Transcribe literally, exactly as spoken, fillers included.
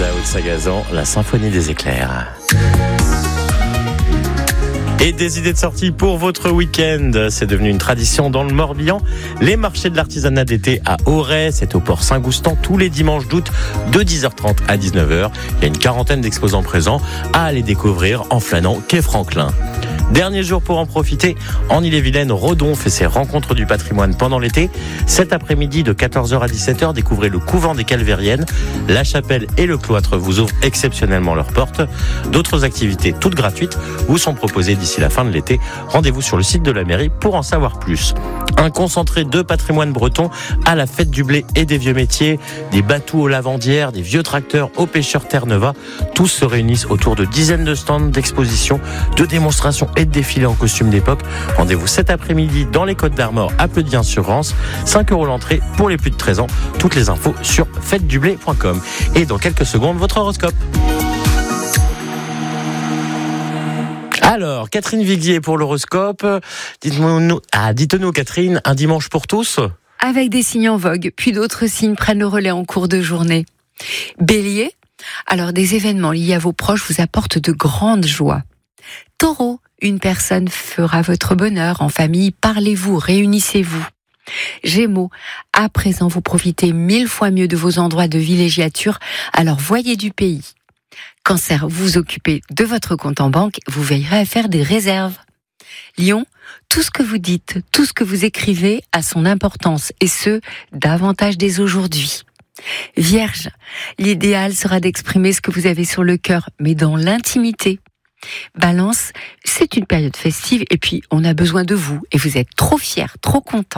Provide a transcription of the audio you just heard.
Out Sagazan, la symphonie des éclairs. Et des idées de sortie pour votre week-end. C'est devenu une tradition dans le Morbihan. Les marchés de l'artisanat d'été à Auray, c'est au port Saint-Goustan tous les dimanches d'août de dix heures trente à dix-neuf heures. Il y a une quarantaine d'exposants présents à aller découvrir en flânant quai Franklin. Dernier jour pour en profiter, en Ille-et-Vilaine, Redon fait ses rencontres du patrimoine pendant l'été. Cet après-midi de quatorze heures à dix-sept heures, découvrez le couvent des Calvériennes. La chapelle et le cloître vous ouvrent exceptionnellement leurs portes. D'autres activités toutes gratuites vous sont proposées d'ici la fin de l'été. Rendez-vous sur le site de la mairie pour en savoir plus. Un concentré de patrimoine breton à la fête du blé et des vieux métiers, des batous aux lavandières, des vieux tracteurs aux pêcheurs Terre-Neuve. Tous se réunissent autour de dizaines de stands d'expositions, de démonstrations et de défilés en costume d'époque. Rendez-vous cet après-midi dans les Côtes d'Armor à Pleudiens-sur-Rance. cinq euros l'entrée pour les plus de treize ans. Toutes les infos sur fête du blé point com. Et dans quelques secondes, votre horoscope. Alors, Catherine Viguier pour l'horoscope. Dites-nous, ah, dites-nous, Catherine, un dimanche pour tous ? Avec des signes en vogue, puis d'autres signes prennent le relais en cours de journée. Bélier, alors des événements liés à vos proches vous apportent de grandes joies. Taureau, une personne fera votre bonheur en famille, parlez-vous, réunissez-vous. Gémeaux, à présent vous profitez mille fois mieux de vos endroits de villégiature, alors voyez du pays. Cancer, vous vous occupez de votre compte en banque, vous veillerez à faire des réserves. Lion, tout ce que vous dites, tout ce que vous écrivez a son importance, et ce, davantage dès aujourd'hui. Vierge, l'idéal sera d'exprimer ce que vous avez sur le cœur, mais dans l'intimité. Balance, c'est une période festive, et puis on a besoin de vous, et vous êtes trop fiers, trop contents.